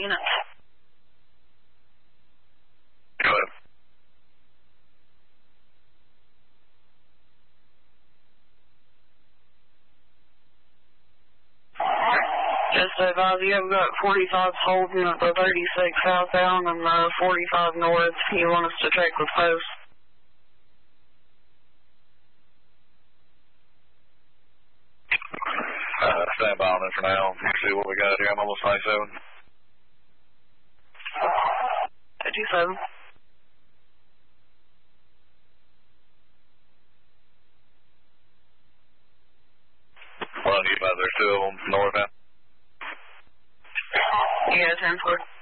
units. Go ahead. Just to advise you, I've got 45 holding at the 36 southbound and the 45 north. You want us to check with post? Stand by on it for now. See what we got here. I'm almost 97. 57. Well, you guys, there's two of them north now. Yeah, 10-4.